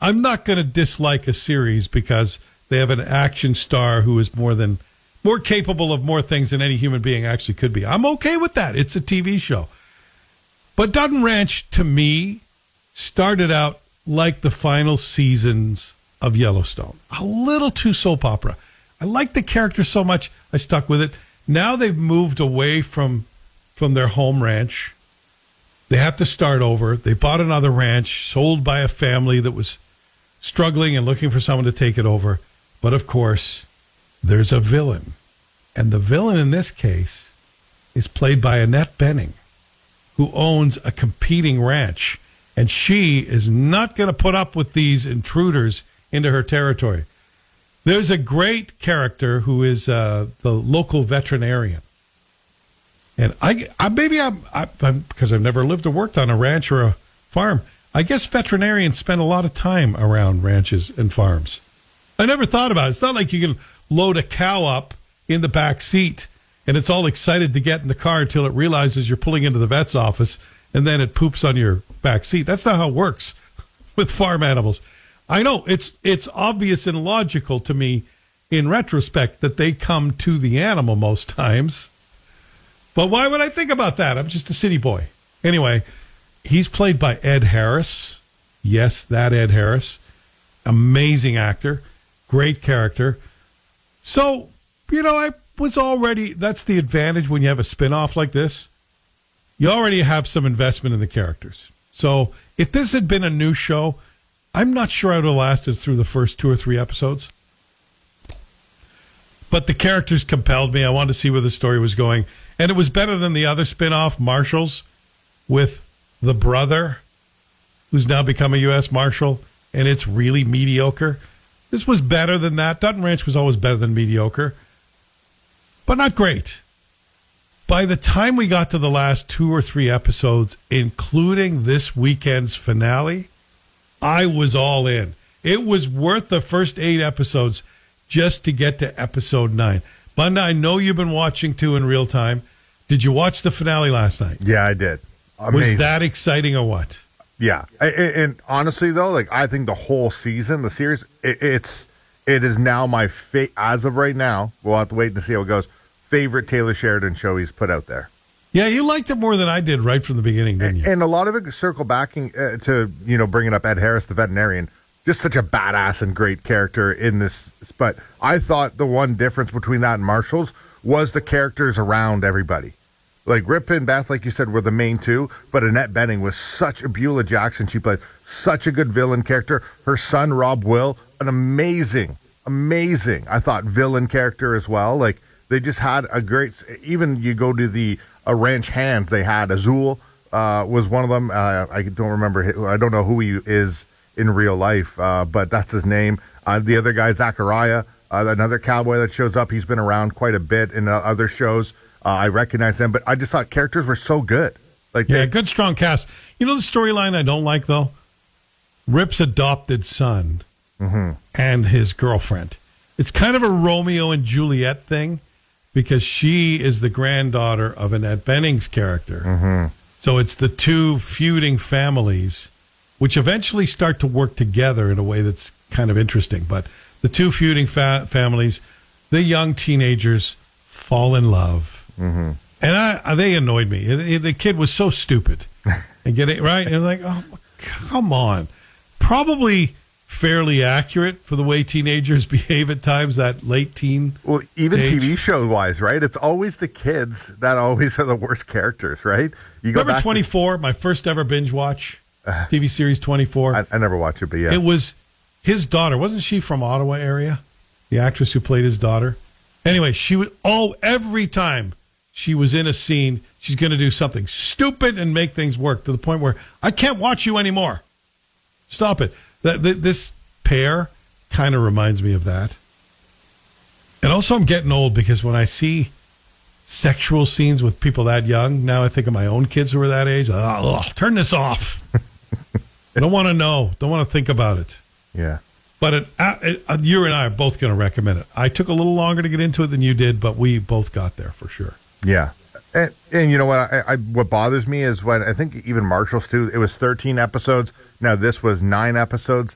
I'm not going to dislike a series because they have an action star who is more capable of more things than any human being actually could be. I'm okay with that. It's a TV show. But Dutton Ranch, to me, started out like the final seasons of Yellowstone. A little too soap opera. I liked the character so much, I stuck with it. Now they've moved away from their home ranch. They have to start over. They bought another ranch, sold by a family that was struggling and looking for someone to take it over. But, of course, there's a villain. And the villain in this case is played by Annette Bening, who owns a competing ranch. And she is not going to put up with these intruders into her territory. There's a great character who is the local veterinarian. And I because I've never lived or worked on a ranch or a farm, I guess veterinarians spend a lot of time around ranches and farms. I never thought about it. It's not like you can load a cow up in the back seat and it's all excited to get in the car until it realizes you're pulling into the vet's office and then it poops on your back seat. That's not how it works with farm animals. I know it's obvious and logical to me in retrospect that they come to the animal most times. But why would I think about that? I'm just a city boy. Anyway, he's played by Ed Harris. Yes, that Ed Harris. Amazing actor. Great character. So, I was already, that's the advantage when you have a spinoff like this. You already have some investment in the characters. So if this had been a new show, I'm not sure I would have lasted through the first 2 or 3 episodes. But the characters compelled me. I wanted to see where the story was going. And it was better than the other spinoff, Marshals, with the brother, who's now become a U.S. Marshal, and it's really mediocre. This was better than that. Dutton Ranch was always better than mediocre, but not great. By the time we got to the last 2 or 3 episodes, including this weekend's finale, I was all in. It was worth the first 8 episodes just to get to episode 9. Bunda, I know you've been watching too in real time. Did you watch the finale last night? Yeah, I did. Amazing. Was that exciting or what? Yeah. And honestly, though, I think the whole season, the series, it is now my as of right now, we'll have to wait and see how it goes, favorite Taylor Sheridan show he's put out there. Yeah, you liked it more than I did right from the beginning, didn't you? And a lot of it circle back to, bringing up Ed Harris, the veterinarian. Just such a badass and great character in this. But I thought the one difference between that and Marshall's was the characters around everybody. Like Rip and Beth, like you said, were the main two. But Annette Bening was such a Beulah Jackson. She played such a good villain character. Her son, Rob Will, an amazing, I thought, villain character as well. Like, they just had a great, even you go to the ranch hands, they had Azul was one of them. I don't remember, I don't know who he is in real life, but that's his name. The other guy, Zachariah, another cowboy that shows up. He's been around quite a bit in other shows. I recognize him, but I just thought characters were so good. Good, strong cast. You know the storyline I don't like, though? Rip's adopted son and his girlfriend. It's kind of a Romeo and Juliet thing because she is the granddaughter of Annette Bening's character. So it's the two feuding families, which eventually start to work together in a way that's kind of interesting. But the two feuding families, the young teenagers fall in love. And they annoyed me. The kid was so stupid. And get it right? And like, oh, come on. Probably fairly accurate for the way teenagers behave at times, that late teen Well, even stage. TV show-wise, right? It's always the kids that always are the worst characters, right? You go Remember back 24, my first ever binge watch? TV series 24. I never watched it, but yeah. It was his daughter. Wasn't she from Ottawa area? The actress who played his daughter. Anyway, she was every time she was in a scene, she's going to do something stupid and make things work to the point where I can't watch you anymore. Stop it. This pair kind of reminds me of that. And also I'm getting old because when I see sexual scenes with people that young, now I think of my own kids who are that age. Turn this off. I don't want to know. Don't want to think about it. Yeah. But you and I are both going to recommend it. I took a little longer to get into it than you did, but we both got there for sure. Yeah. And you know what? What bothers me is when I think even Marshall's too, it was 13 episodes. Now this was 9 episodes.